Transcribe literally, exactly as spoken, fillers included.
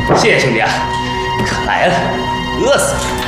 谢谢兄弟啊，可来了，饿死了。